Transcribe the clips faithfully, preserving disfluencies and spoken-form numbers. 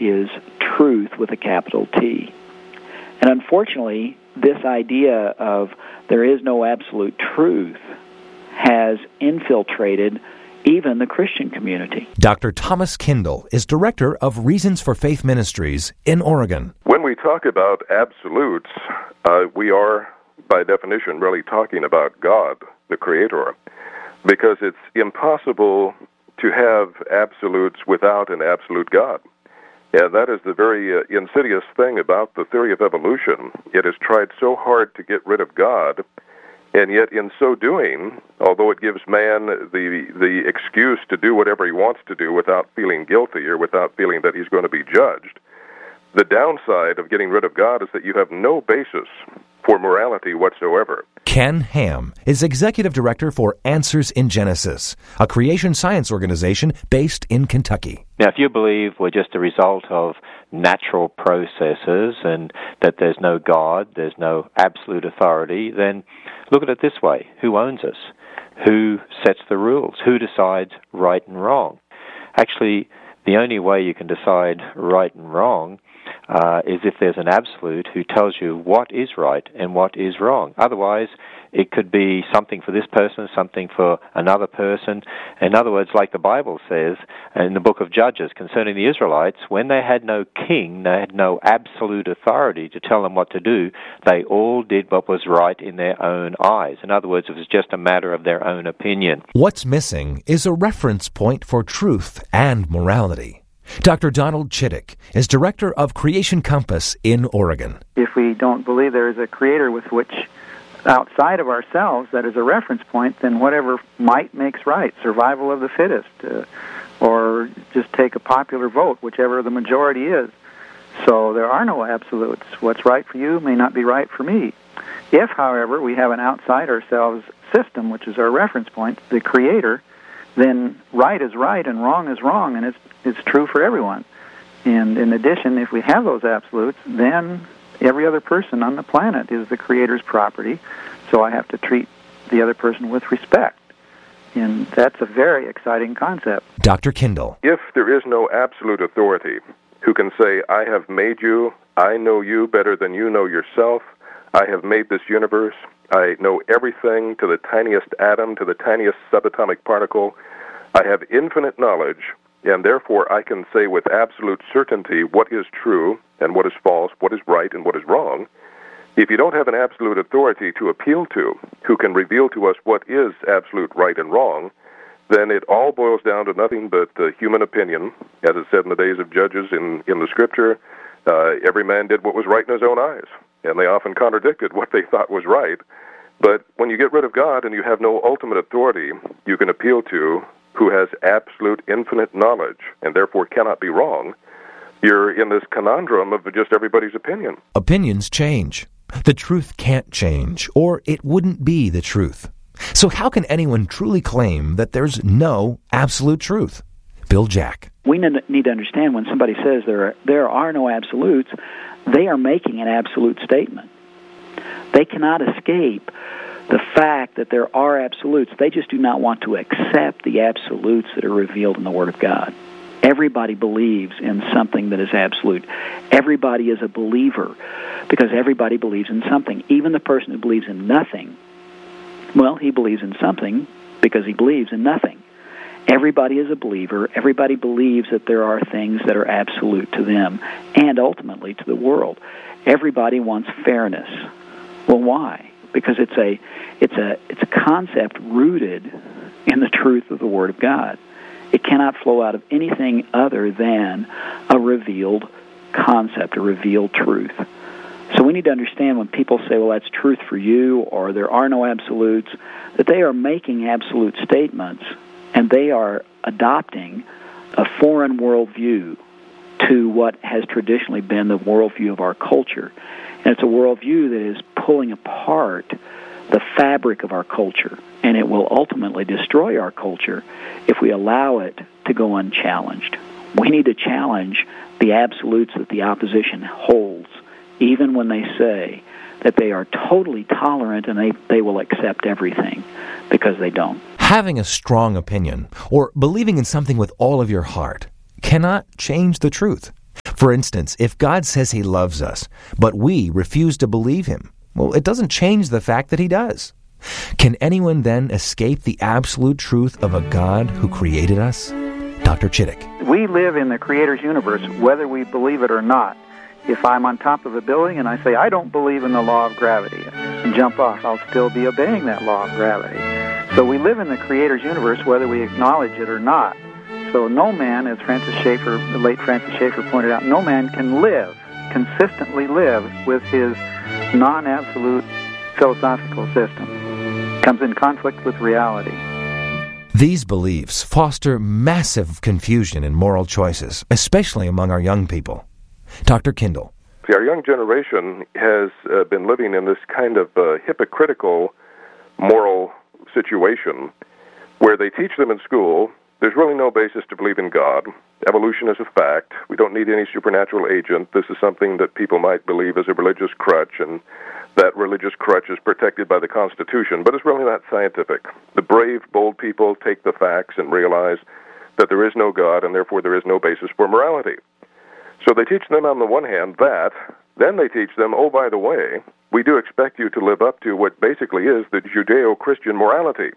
is truth with a capital T. And unfortunately, this idea of there is no absolute truth has infiltrated even the Christian community. Doctor Thomas Kindle is director of Reasons for Faith Ministries in Oregon. When we talk about absolutes, uh, we are, by definition, really talking about God, the Creator, because it's impossible to have absolutes without an absolute God. And that is the very uh, insidious thing about the theory of evolution. It has tried so hard to get rid of God, and yet in so doing, although it gives man the the excuse to do whatever he wants to do without feeling guilty or without feeling that he's going to be judged, the downside of getting rid of God is that you have no basis for morality whatsoever. Ken Ham is Executive Director for Answers in Genesis, a creation science organization based in Kentucky. Now, if you believe we're just a result of natural processes and that there's no God, there's no absolute authority, then look at it this way. Who owns us? Who sets the rules? Who decides right and wrong? Actually, the only way you can decide right and wrong uh, is if there's an absolute who tells you what is right and what is wrong. Otherwise, it could be something for this person, something for another person. In other words, like the Bible says in the book of Judges concerning the Israelites, when they had no king, they had no absolute authority to tell them what to do, they all did what was right in their own eyes. In other words, it was just a matter of their own opinion. What's missing is a reference point for truth and morality. Doctor Donald Chittick is Director of Creation Compass in Oregon. If we don't believe there is a creator with which outside of ourselves that is a reference point, then whatever might makes right, survival of the fittest, uh, or just take a popular vote, whichever the majority is. So there are no absolutes. What's right for you may not be right for me. If, however, we have an outside ourselves system, which is our reference point, the creator, then right is right and wrong is wrong, and it's it's true for everyone. And in addition, if we have those absolutes, then every other person on the planet is the Creator's property, so I have to treat the other person with respect. And that's a very exciting concept. Doctor Kindle. If there is no absolute authority who can say, I have made you, I know you better than you know yourself, I have made this universe, I know everything to the tiniest atom, to the tiniest subatomic particle, I have infinite knowledge, and therefore I can say with absolute certainty what is true and what is false, what is right and what is wrong. If you don't have an absolute authority to appeal to, who can reveal to us what is absolute right and wrong, then it all boils down to nothing but uh, human opinion. As it said in the days of Judges in, in the Scripture, uh, every man did what was right in his own eyes, and they often contradicted what they thought was right. But when you get rid of God and you have no ultimate authority you can appeal to, who has absolute infinite knowledge and therefore cannot be wrong, you're in this conundrum of just everybody's opinion. Opinions change. The truth can't change, or it wouldn't be the truth. So how can anyone truly claim that there's no absolute truth? Bill Jack. We need to understand when somebody says there are, there are no absolutes, they are making an absolute statement. They cannot escape the fact that there are absolutes. They just do not want to accept the absolutes that are revealed in the Word of God. Everybody believes in something that is absolute. Everybody is a believer because everybody believes in something. Even the person who believes in nothing, well, he believes in something because he believes in nothing. Everybody is a believer. Everybody believes that there are things that are absolute to them and ultimately to the world. Everybody wants fairness. Well, why? Because it's a it's a it's a concept rooted in the truth of the Word of God. It cannot flow out of anything other than a revealed concept, a revealed truth. So we need to understand when people say, well, that's truth for you, or there are no absolutes, that they are making absolute statements, and they are adopting a foreign worldview to what has traditionally been the worldview of our culture. And it's a worldview that is pulling apart the fabric of our culture, and it will ultimately destroy our culture if we allow it to go unchallenged. We need to challenge the absolutes that the opposition holds, even when they say that they are totally tolerant and they, they will accept everything, because they don't. Having a strong opinion or believing in something with all of your heart cannot change the truth. For instance, if God says he loves us, but we refuse to believe him, well, it doesn't change the fact that he does. Can anyone then escape the absolute truth of a God who created us? Doctor Chittick. We live in the Creator's universe, whether we believe it or not. If I'm on top of a building and I say, I don't believe in the law of gravity, and jump off, I'll still be obeying that law of gravity. So we live in the Creator's universe, whether we acknowledge it or not. So no man, as Francis Schaeffer, the late Francis Schaeffer pointed out, no man can live, consistently live with his non-absolute philosophical system. It comes in conflict with reality. These beliefs foster massive confusion in moral choices, especially among our young people. Doctor Kindle. See, our young generation has uh, been living in this kind of uh, hypocritical moral situation where they teach them in school there's really no basis to believe in God. Evolution is a fact. We don't need any supernatural agent. This is something that people might believe is a religious crutch, and that religious crutch is protected by the Constitution, but it's really not scientific. The brave, bold people take the facts and realize that there is no God, and therefore there is no basis for morality. So they teach them on the one hand that, then they teach them, oh, by the way, we do expect you to live up to what basically is the Judeo-Christian morality.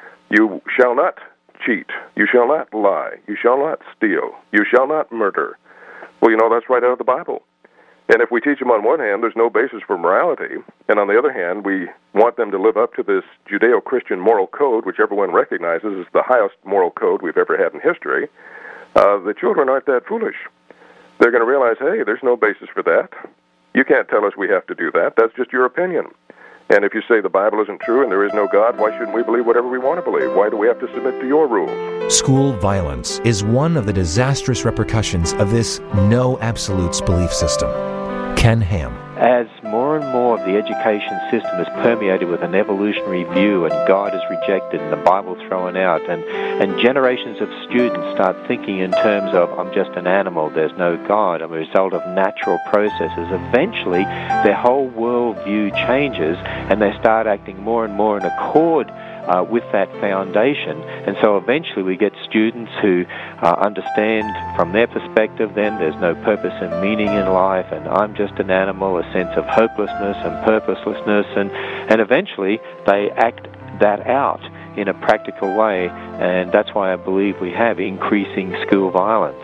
You shall not cheat. You shall not lie. You shall not steal. You shall not murder. Well, you know, that's right out of the Bible. And if we teach them on one hand, there's no basis for morality, and on the other hand, we want them to live up to this Judeo-Christian moral code, which everyone recognizes is the highest moral code we've ever had in history, uh, the children aren't that foolish. They're going to realize, hey, there's no basis for that. You can't tell us we have to do that. That's just your opinion. And if you say the Bible isn't true and there is no God, why shouldn't we believe whatever we want to believe? Why do we have to submit to your rules? School violence is one of the disastrous repercussions of this no absolutes belief system. Ken Ham. As more and more of the education system is permeated with an evolutionary view and God is rejected and the Bible thrown out, and, and generations of students start thinking in terms of, I'm just an animal, there's no God, I'm a result of natural processes, eventually their whole worldview changes and they start acting more and more in accord Uh, with that foundation. And so eventually we get students who uh, understand from their perspective then there's no purpose and meaning in life, and I'm just an animal, a sense of hopelessness and purposelessness, and, and eventually they act that out in a practical way, and that's why I believe we have increasing school violence.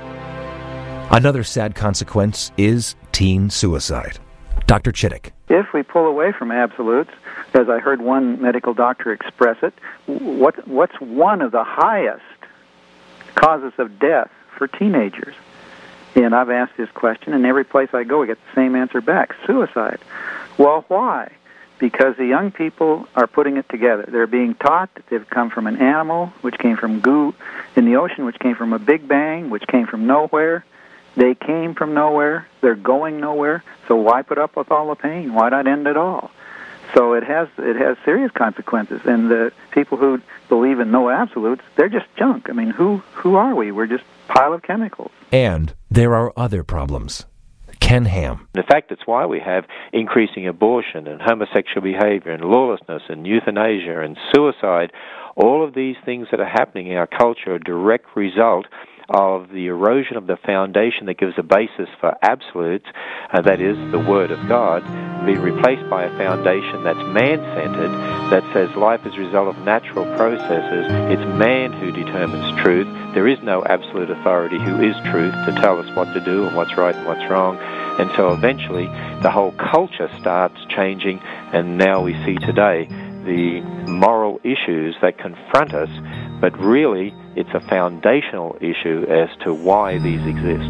Another sad consequence is teen suicide. Doctor Chittick. If we pull away from absolutes, as I heard one medical doctor express it, what, what's one of the highest causes of death for teenagers? And I've asked this question, and every place I go, I get the same answer back, suicide. Well, why? Because the young people are putting it together. They're being taught that they've come from an animal, which came from goo in the ocean, which came from a big bang, which came from nowhere. They came from nowhere. They're going nowhere. So why put up with all the pain? Why not end it all? So it has it has serious consequences. And the people who believe in no absolutes, they're just junk. I mean, who who are we? We're just a pile of chemicals. And there are other problems. Ken Ham. In fact, it's why we have increasing abortion and homosexual behavior and lawlessness and euthanasia and suicide. All of these things that are happening in our culture are a direct result of the erosion of the foundation that gives a basis for absolutes, uh, that is, the Word of God, be replaced by a foundation that's man-centered, that says life is a result of natural processes. It's man who determines truth. There is no absolute authority who is truth to tell us what to do and what's right and what's wrong. And so eventually the whole culture starts changing, and now we see today the moral issues that confront us, but really it's a foundational issue as to why these exist.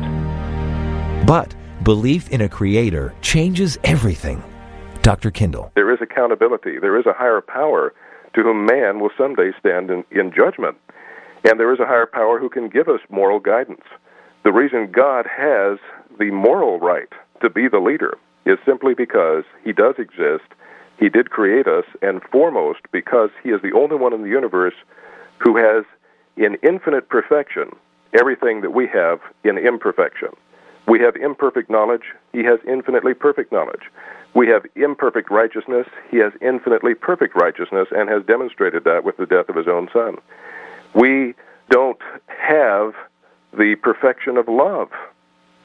But belief in a creator changes everything. Doctor Kindle. There is accountability. There is a higher power to whom man will someday stand in, in judgment. And there is a higher power who can give us moral guidance. The reason God has the moral right to be the leader is simply because he does exist. He did create us, and foremost because he is the only one in the universe who has, in infinite perfection, everything that we have in imperfection. We have imperfect knowledge. He has infinitely perfect knowledge. We have imperfect righteousness. He has infinitely perfect righteousness and has demonstrated that with the death of his own Son. We don't have the perfection of love.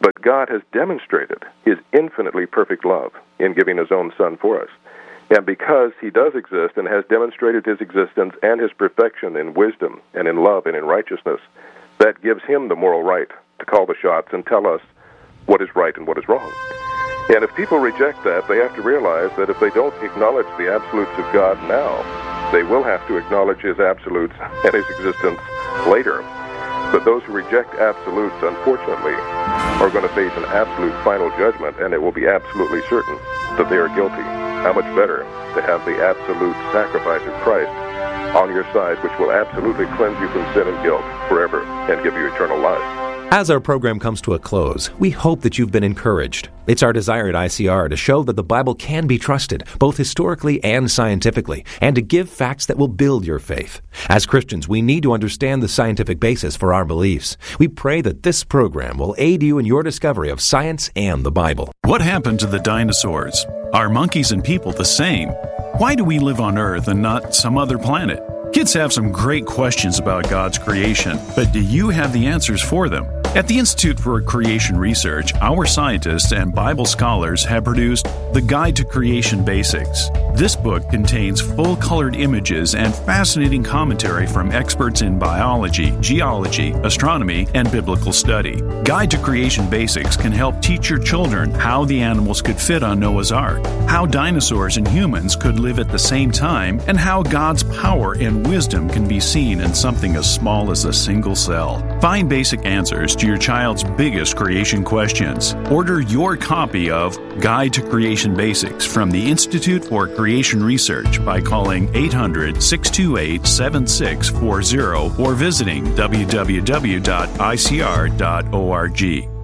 But God has demonstrated his infinitely perfect love in giving his own Son for us. And because he does exist and has demonstrated his existence and his perfection in wisdom and in love and in righteousness, that gives him the moral right to call the shots and tell us what is right and what is wrong. And if people reject that, they have to realize that if they don't acknowledge the absolutes of God now, they will have to acknowledge his absolutes and his existence later. But those who reject absolutes, unfortunately, are going to face an absolute final judgment, and it will be absolutely certain that they are guilty. How much better to have the absolute sacrifice of Christ on your side, which will absolutely cleanse you from sin and guilt forever and give you eternal life. As our program comes to a close, we hope that you've been encouraged. It's our desire at I C R to show that the Bible can be trusted, both historically and scientifically, and to give facts that will build your faith. As Christians, we need to understand the scientific basis for our beliefs. We pray that this program will aid you in your discovery of science and the Bible. What happened to the dinosaurs? Are monkeys and people the same? Why do we live on Earth and not some other planet? Kids have some great questions about God's creation, but do you have the answers for them? At the Institute for Creation Research, our scientists and Bible scholars have produced The Guide to Creation Basics. This book contains full-colored images and fascinating commentary from experts in biology, geology, astronomy, and biblical study. Guide to Creation Basics can help teach your children how the animals could fit on Noah's Ark, how dinosaurs and humans could live at the same time, and how God's power and wisdom can be seen in something as small as a single cell. Find basic answers to your child's biggest creation questions. Order your copy of Guide to Creation Basics from the Institute for Creation Research by calling eight hundred, six two eight, seven six four zero or visiting w w w dot i c r dot org.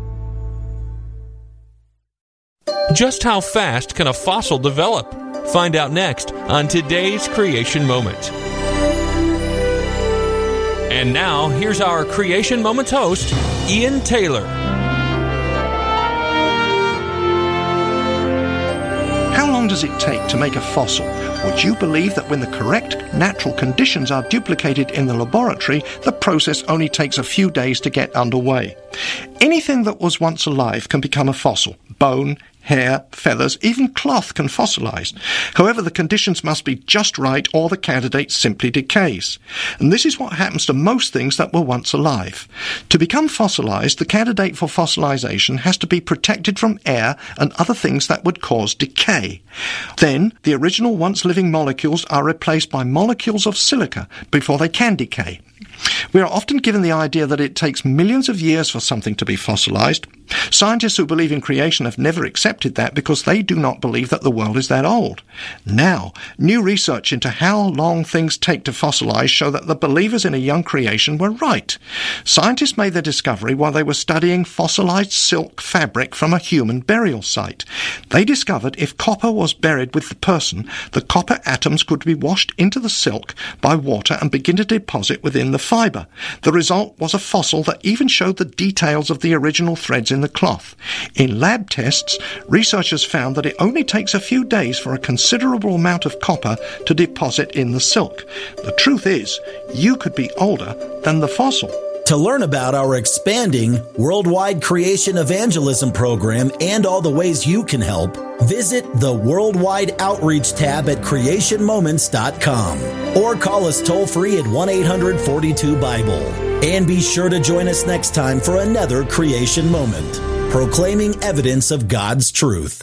Just how fast can a fossil develop? Find out next on today's Creation Moment. And now, here's our Creation Moments host, Ian Taylor. How long does it take to make a fossil? Would you believe that when the correct natural conditions are duplicated in the laboratory, the process only takes a few days to get underway? Anything that was once alive can become a fossil. Bone, hair, feathers, even cloth can fossilize. However, the conditions must be just right or the candidate simply decays. And this is what happens to most things that were once alive. To become fossilized, the candidate for fossilization has to be protected from air and other things that would cause decay. Then, the original once-living molecules are replaced by molecules of silica before they can decay. We are often given the idea that it takes millions of years for something to be fossilized. Scientists who believe in creation have never accepted that because they do not believe that the world is that old. Now, new research into how long things take to fossilize show that the believers in a young creation were right. Scientists made their discovery while they were studying fossilized silk fabric from a human burial site. They discovered if copper was buried with the person, the copper atoms could be washed into the silk by water and begin to deposit within the fiber. The result was a fossil that even showed the details of the original threads in the cloth. In lab tests, researchers found that it only takes a few days for a considerable amount of copper to deposit in the silk. The truth is, you could be older than the fossil. To learn about our expanding worldwide creation evangelism program and all the ways you can help, visit the Worldwide Outreach tab at creation moments dot com or call us toll-free at one eight hundred forty-two Bible. And be sure to join us next time for another Creation Moment, proclaiming evidence of God's truth.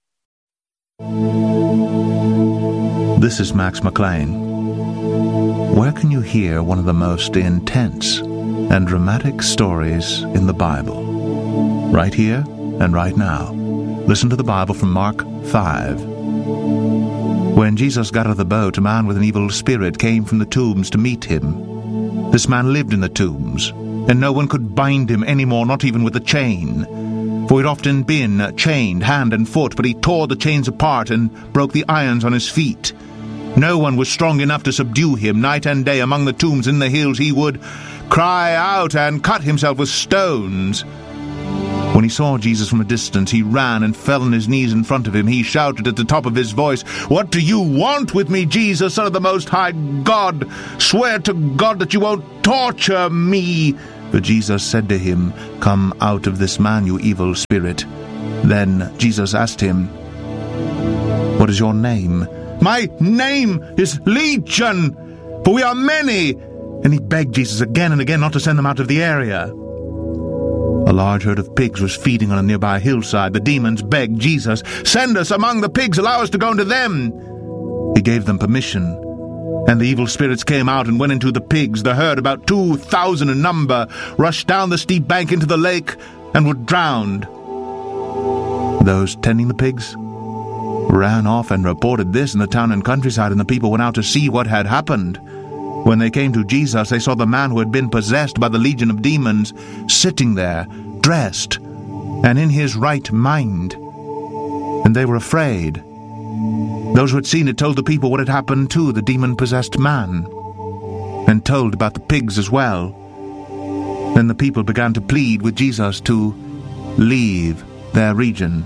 This is Max McLean. Where can you hear one of the most intense and dramatic stories in the Bible? Right here and right now. Listen to the Bible from Mark five. When Jesus got out of the boat, a man with an evil spirit came from the tombs to meet him. This man lived in the tombs, and no one could bind him any more, not even with a chain. For he'd often been chained hand and foot, but he tore the chains apart and broke the irons on his feet. No one was strong enough to subdue him. Night and day among the tombs in the hills he would cry out and cut himself with stones. When he saw Jesus from a distance, he ran and fell on his knees in front of him. He shouted at the top of his voice, "What do you want with me, Jesus, Son of the Most High God? Swear to God that you won't torture me." For Jesus said to him, "Come out of this man, you evil spirit." Then Jesus asked him, "What is your name?" "My name is Legion, for we are many." And he begged Jesus again and again not to send them out of the area. A large herd of pigs was feeding on a nearby hillside. The demons begged Jesus, "Send us among the pigs, allow us to go into them." He gave them permission, and the evil spirits came out and went into the pigs. The herd, about two thousand in number, rushed down the steep bank into the lake and were drowned. Those tending the pigs ran off and reported this in the town and countryside, and the people went out to see what had happened. When they came to Jesus, they saw the man who had been possessed by the legion of demons sitting there, dressed, and in his right mind. And they were afraid. Those who had seen it told the people what had happened to the demon-possessed man, and told about the pigs as well. Then the people began to plead with Jesus to leave their region.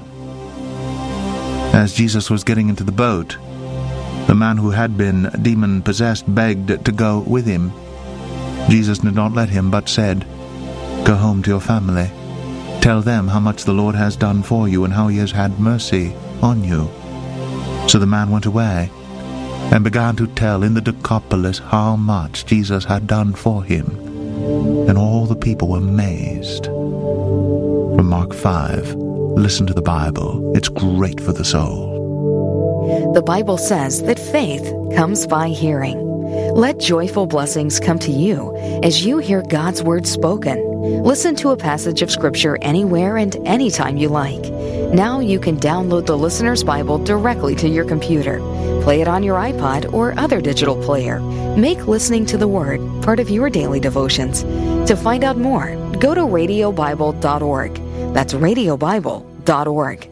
As Jesus was getting into the boat, the man who had been demon-possessed begged to go with him. Jesus did not let him, but said, "Go home to your family. Tell them how much the Lord has done for you and how he has had mercy on you." So the man went away and began to tell in the Decapolis how much Jesus had done for him. And all the people were amazed. From Mark five, listen to the Bible. It's great for the soul. The Bible says that faith comes by hearing. Let joyful blessings come to you as you hear God's Word spoken. Listen to a passage of Scripture anywhere and anytime you like. Now you can download the Listener's Bible directly to your computer. Play it on your iPod or other digital player. Make listening to the Word part of your daily devotions. To find out more, go to radio bible dot org. That's radio bible dot org.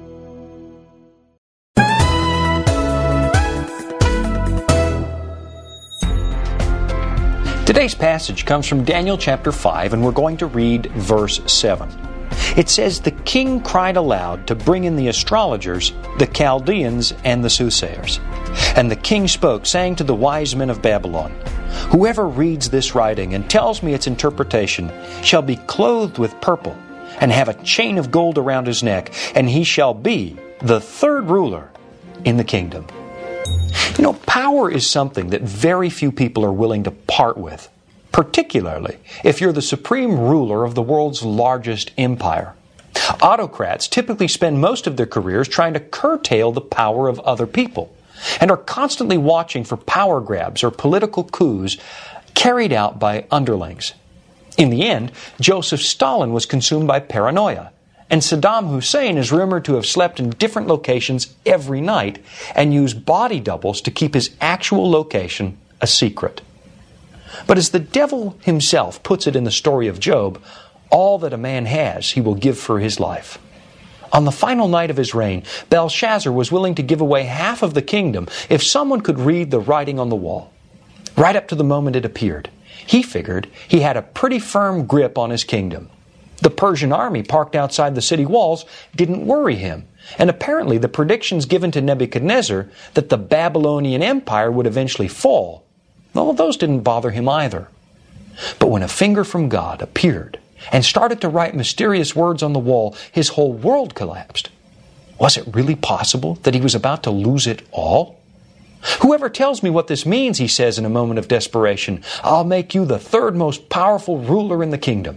Today's passage comes from Daniel chapter five, and we're going to read verse seven. It says, "The king cried aloud to bring in the astrologers, the Chaldeans, and the soothsayers. And the king spoke, saying to the wise men of Babylon, Whoever reads this writing and tells me its interpretation shall be clothed with purple, and have a chain of gold around his neck, and he shall be the third ruler in the kingdom." You know, power is something that very few people are willing to part with, particularly if you're the supreme ruler of the world's largest empire. Autocrats typically spend most of their careers trying to curtail the power of other people, and are constantly watching for power grabs or political coups carried out by underlings. In the end, Joseph Stalin was consumed by paranoia, and Saddam Hussein is rumored to have slept in different locations every night and used body doubles to keep his actual location a secret. But as the devil himself puts it in the story of Job, all that a man has he will give for his life. On the final night of his reign, Belshazzar was willing to give away half of the kingdom if someone could read the writing on the wall. Right up to the moment it appeared, he figured he had a pretty firm grip on his kingdom. The Persian army parked outside the city walls didn't worry him, and apparently the predictions given to Nebuchadnezzar that the Babylonian Empire would eventually fall, well, those didn't bother him either. But when a finger from God appeared and started to write mysterious words on the wall, his whole world collapsed. Was it really possible that he was about to lose it all? "Whoever tells me what this means," he says in a moment of desperation, "I'll make you the third most powerful ruler in the kingdom."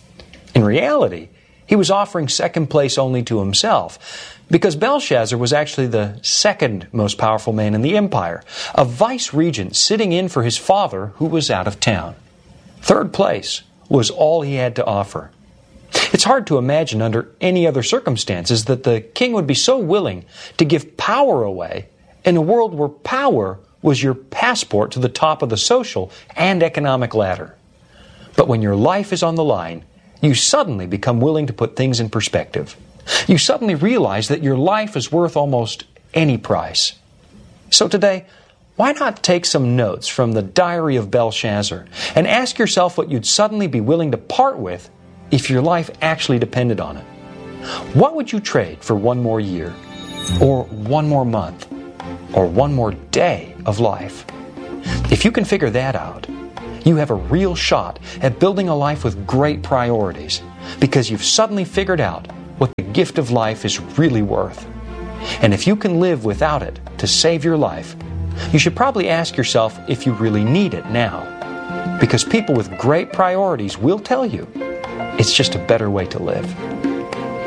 In reality, he was offering second place only to himself, because Belshazzar was actually the second most powerful man in the empire, a vice-regent sitting in for his father who was out of town. Third place was all he had to offer. It's hard to imagine under any other circumstances that the king would be so willing to give power away in a world where power was your passport to the top of the social and economic ladder. But when your life is on the line, you suddenly become willing to put things in perspective. You suddenly realize that your life is worth almost any price. So today, why not take some notes from the Diary of Belshazzar and ask yourself what you'd suddenly be willing to part with if your life actually depended on it? What would you trade for one more year, or one more month, or one more day of life? If you can figure that out, You have a real shot at building a life with great priorities because you've suddenly figured out what the gift of life is really worth. And if you can live without it to save your life, you should probably ask yourself if you really need it now. Because people with great priorities will tell you it's just a better way to live.